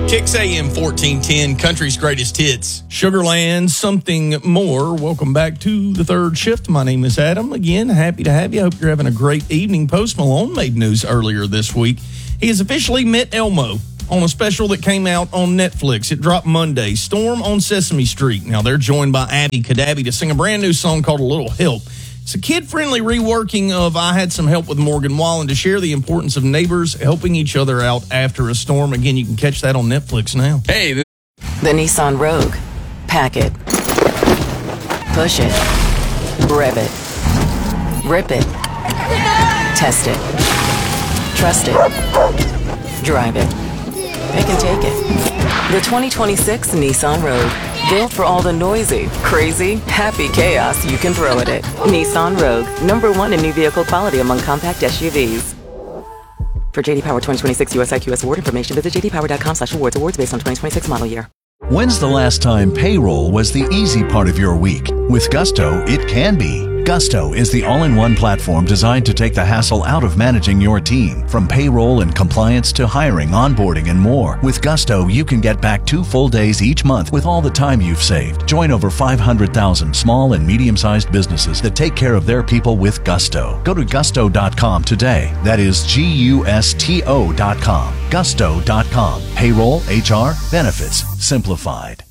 Kicks AM 1410, country's greatest hits. Sugarland, something more. Welcome back to the third shift. My name is Adam. Again, happy to have you. Hope you're having a great evening. Post Malone made news earlier this week. He has officially met Elmo on a special that came out on Netflix. It dropped Monday. Storm on Sesame Street. Now, they're joined by Abby Cadabby to sing a brand new song called A Little Help. It's a kid-friendly reworking of I Had Some Help with Morgan Wallen to share the importance of neighbors helping each other out after a storm. Again, you can catch that on Netflix now. Hey. The Nissan Rogue. Pack it. Push it. Rev it. Rip it. Test it. Trust it. Drive it. Pick and take it. The 2026 Nissan Rogue. Built for all the noisy, crazy, happy chaos you can throw at it. Nissan Rogue. #1 in new vehicle quality among compact SUVs. For JD Power 2026 US IQS award information, visit jdpower.com/awards. Awards based on 2026 model year. When's the last time payroll was the easy part of your week? With Gusto, it can be. Gusto is the all-in-one platform designed to take the hassle out of managing your team. From payroll and compliance to hiring, onboarding, and more. With Gusto, you can get back 2 full days each month with all the time you've saved. Join over 500,000 small and medium-sized businesses that take care of their people with Gusto. Go to gusto.com today. That is GUSTO.com. Gusto.com. Payroll, HR, benefits, simplified.